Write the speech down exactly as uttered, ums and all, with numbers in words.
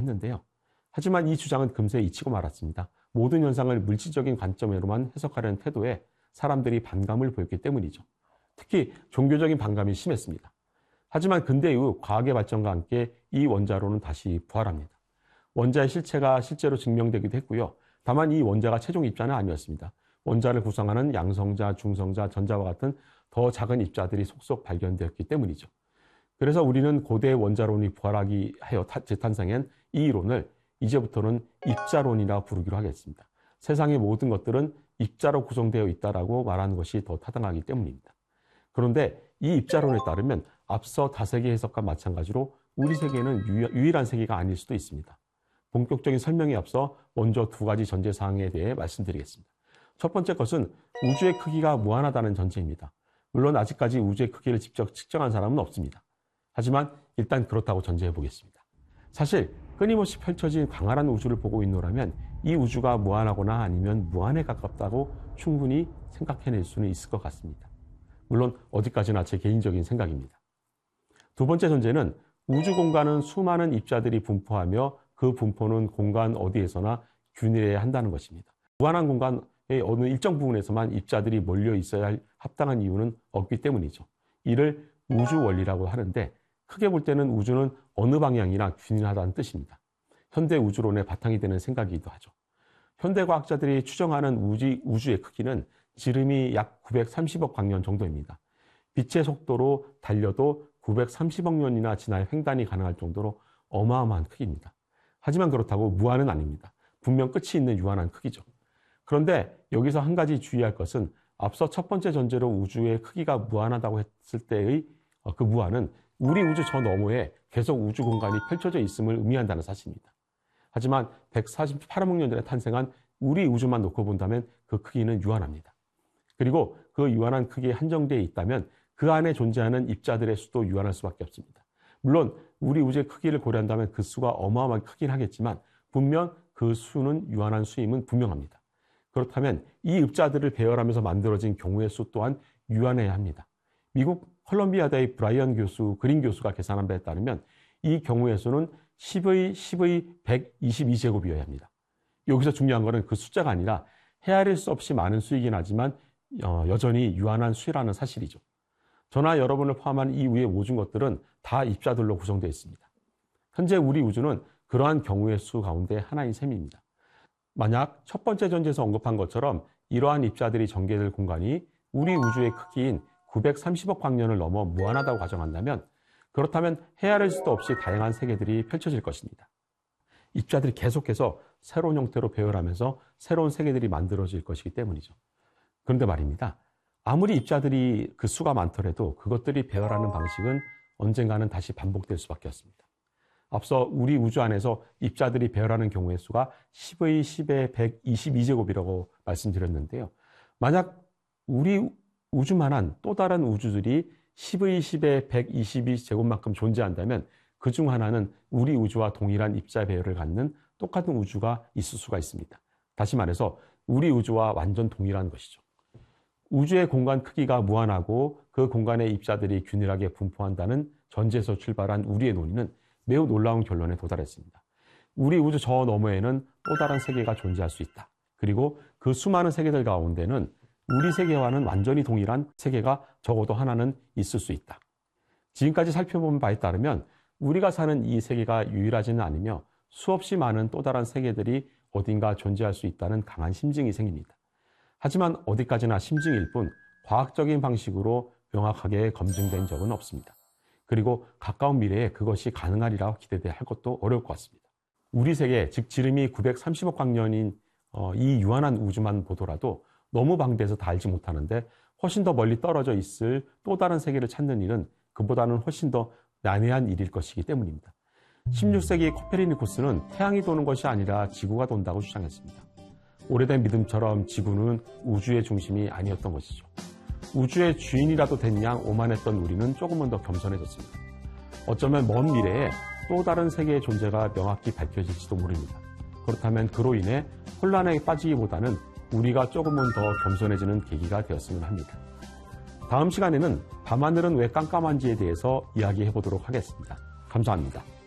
했는데요. 하지만 이 주장은 금세 잊히고 말았습니다. 모든 현상을 물질적인 관점으로만 해석하려는 태도에 사람들이 반감을 보였기 때문이죠. 특히 종교적인 반감이 심했습니다. 하지만 근대 이후 과학의 발전과 함께 이 원자로는 다시 부활합니다. 원자의 실체가 실제로 증명되기도 했고요. 다만 이 원자가 최종 입자는 아니었습니다. 원자를 구성하는 양성자, 중성자, 전자와 같은 더 작은 입자들이 속속 발견되었기 때문이죠. 그래서 우리는 고대 원자론이 부활하기 하여 재탄생한 이 이론을 이제부터는 입자론이라 부르기로 하겠습니다. 세상의 모든 것들은 입자로 구성되어 있다라고 말하는 것이 더 타당하기 때문입니다. 그런데 이 입자론에 따르면 앞서 다세계 해석과 마찬가지로 우리 세계는 유일한 세계가 아닐 수도 있습니다. 본격적인 설명에 앞서 먼저 두 가지 전제사항에 대해 말씀드리겠습니다. 첫 번째 것은 우주의 크기가 무한하다는 전제입니다. 물론 아직까지 우주의 크기를 직접 측정한 사람은 없습니다. 하지만 일단 그렇다고 전제해 보겠습니다. 사실 끊임없이 펼쳐진 광활한 우주를 보고 있노라면 이 우주가 무한하거나 아니면 무한에 가깝다고 충분히 생각해낼 수는 있을 것 같습니다. 물론 어디까지나 제 개인적인 생각입니다. 두 번째 전제는 우주 공간은 수많은 입자들이 분포하며 그 분포는 공간 어디에서나 균일해야 한다는 것입니다. 무한한 공간의 어느 일정 부분에서만 입자들이 몰려 있어야 할 합당한 이유는 없기 때문이죠. 이를 우주 원리라고 하는데 크게 볼 때는 우주는 어느 방향이나 균일하다는 뜻입니다. 현대 우주론의 바탕이 되는 생각이기도 하죠. 현대 과학자들이 추정하는 우주, 우주의 크기는 지름이 약 구백삼십억 광년 정도입니다. 빛의 속도로 달려도 구백삼십억 년이나 지날 횡단이 가능할 정도로 어마어마한 크기입니다. 하지만 그렇다고 무한은 아닙니다. 분명 끝이 있는 유한한 크기죠. 그런데 여기서 한 가지 주의할 것은 앞서 첫 번째 전제로 우주의 크기가 무한하다고 했을 때의 그 무한은 우리 우주 저 너머에 계속 우주 공간이 펼쳐져 있음을 의미한다는 사실입니다. 하지만 백사십팔억 년 전에 탄생한 우리 우주만 놓고 본다면 그 크기는 유한합니다. 그리고 그 유한한 크기에 한정되어 있다면 그 안에 존재하는 입자들의 수도 유한할 수밖에 없습니다. 물론 우리 우주의 크기를 고려한다면 그 수가 어마어마하게 크긴 하겠지만 분명 그 수는 유한한 수임은 분명합니다. 그렇다면 이 입자들을 배열하면서 만들어진 경우의 수 또한 유한해야 합니다. 미국 컬럼비아대의 브라이언 교수, 그린 교수가 계산한 바에 따르면 이 경우의 수는 십의 십의 백이십이 제곱이어야 합니다. 여기서 중요한 것은 그 숫자가 아니라 헤아릴 수 없이 많은 수이긴 하지만 어, 여전히 유한한 수라는 사실이죠. 저나 여러분을 포함한 이 위의 모든 것들은 다 입자들로 구성되어 있습니다. 현재 우리 우주는 그러한 경우의 수 가운데 하나인 셈입니다. 만약 첫 번째 전제에서 언급한 것처럼 이러한 입자들이 전개될 공간이 우리 우주의 크기인 구백삼십억 광년을 넘어 무한하다고 가정한다면 그렇다면 헤아릴 수도 없이 다양한 세계들이 펼쳐질 것입니다. 입자들이 계속해서 새로운 형태로 배열하면서 새로운 세계들이 만들어질 것이기 때문이죠. 그런데 말입니다. 아무리 입자들이 그 수가 많더라도 그것들이 배열하는 방식은 언젠가는 다시 반복될 수밖에 없습니다. 앞서 우리 우주 안에서 입자들이 배열하는 경우의 수가 십의 십의 백이십이 제곱이라고 말씀드렸는데요. 만약 우리 우주만한 또 다른 우주들이 십의 십의 백이십이 제곱만큼 존재한다면 그중 하나는 우리 우주와 동일한 입자 배열을 갖는 똑같은 우주가 있을 수가 있습니다. 다시 말해서 우리 우주와 완전 동일한 것이죠. 우주의 공간 크기가 무한하고 그 공간에 입자들이 균일하게 분포한다는 전제에서 출발한 우리의 논의는 매우 놀라운 결론에 도달했습니다. 우리 우주 저 너머에는 또 다른 세계가 존재할 수 있다. 그리고 그 수많은 세계들 가운데는 우리 세계와는 완전히 동일한 세계가 적어도 하나는 있을 수 있다. 지금까지 살펴본 바에 따르면 우리가 사는 이 세계가 유일하지는 않으며 수없이 많은 또 다른 세계들이 어딘가 존재할 수 있다는 강한 심증이 생깁니다. 하지만 어디까지나 심증일 뿐 과학적인 방식으로 명확하게 검증된 적은 없습니다. 그리고 가까운 미래에 그것이 가능하리라 기대할 것도 어려울 것 같습니다. 우리 세계, 즉 지름이 구백삼십억 광년인 이 유한한 우주만 보더라도 너무 방대해서 다 알지 못하는데 훨씬 더 멀리 떨어져 있을 또 다른 세계를 찾는 일은 그보다는 훨씬 더 난해한 일일 것이기 때문입니다. 십육 세기 코페르니쿠스는 태양이 도는 것이 아니라 지구가 돈다고 주장했습니다. 오래된 믿음처럼 지구는 우주의 중심이 아니었던 것이죠. 우주의 주인이라도 된 양 오만했던 우리는 조금은 더 겸손해졌습니다. 어쩌면 먼 미래에 또 다른 세계의 존재가 명확히 밝혀질지도 모릅니다. 그렇다면 그로 인해 혼란에 빠지기보다는 우리가 조금은 더 겸손해지는 계기가 되었으면 합니다. 다음 시간에는 밤하늘은 왜 깜깜한지에 대해서 이야기해 보도록 하겠습니다. 감사합니다.